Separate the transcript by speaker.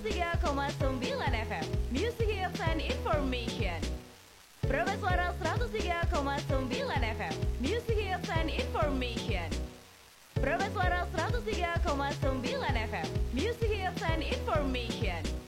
Speaker 1: 103,9 FM Music Hits and Information. Probe Suara 103,9 FM Music Hits and Information. Probe Suara 103,9